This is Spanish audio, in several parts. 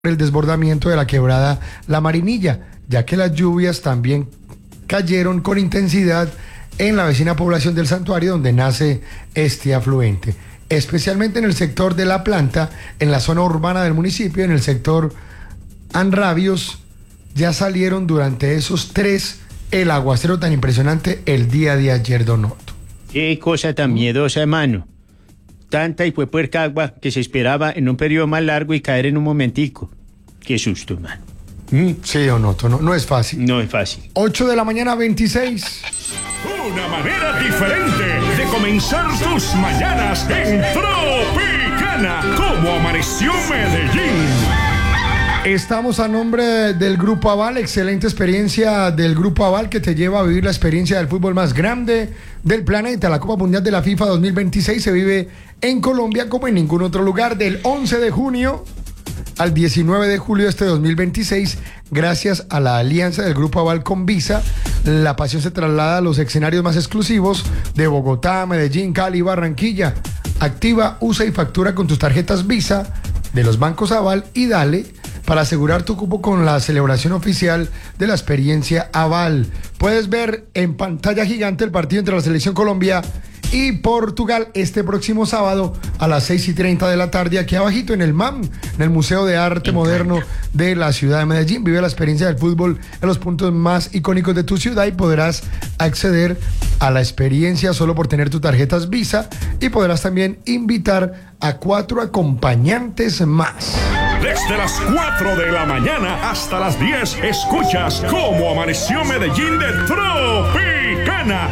el desbordamiento de la quebrada La Marinilla, ya que las lluvias también cayeron con intensidad en la vecina población del Santuario, donde nace este afluente, especialmente en el sector de La Planta, en la zona urbana del municipio, en el sector Anrabios. Ya salieron durante esos tres el aguacero tan impresionante el día de ayer, Don Otto. Qué cosa tan miedosa, hermano. Tanta y fue puerca agua que se esperaba en un periodo más largo y caer en un momentico. Qué susto, hermano. Sí, Don Otto, no es fácil. No es fácil. 8 de la mañana, 26. Una manera diferente de comenzar tus mañanas en Tropicana. Como amaneció Medellín. Estamos a nombre del Grupo Aval, excelente experiencia del Grupo Aval que te lleva a vivir la experiencia del fútbol más grande del planeta. La Copa Mundial de la FIFA 2026 se vive en Colombia como en ningún otro lugar, del 11 de junio al 19 de julio de este 2026, gracias a la alianza del Grupo Aval con Visa. La pasión se traslada a los escenarios más exclusivos de Bogotá, Medellín, Cali, Barranquilla. Activa, usa y factura con tus tarjetas Visa de los bancos Aval y dale para asegurar tu cupo con la celebración oficial de la experiencia Aval. Puedes ver en pantalla gigante el partido entre la Selección Colombia y Portugal este próximo sábado a las 6:30 de la tarde, aquí abajito en el MAM, en el Museo de Arte Moderno de la ciudad de Medellín. Vive la experiencia del fútbol en los puntos más icónicos de tu ciudad y podrás acceder a la experiencia solo por tener tus tarjetas Visa, y podrás también invitar a 4 acompañantes más. Desde las 4 de la mañana hasta las 10 escuchas Cómo Amaneció Medellín de Tropicana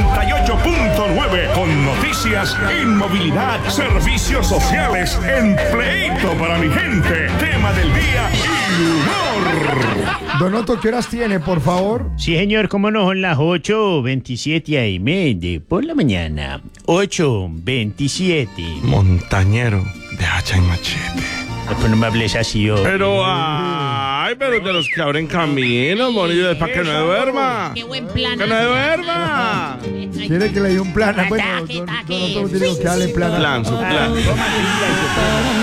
98.9, con noticias, inmovilidad, servicios sociales, empleito para mi gente, tema del día y humor. Don Otto, ¿qué horas tiene, por favor? Sí, señor, cómo no, son las 8:27 a.m. por la mañana. 8:27. Montañero de hacha y machete. Pues no me hables así, oh. Pero de los que abren camino, monillo, para que no duerma. Qué buen plan. Que no duerma. ¿Quiere que le dé un plan? Bueno, Don Otto tiene que darle plan. Plan, su plan.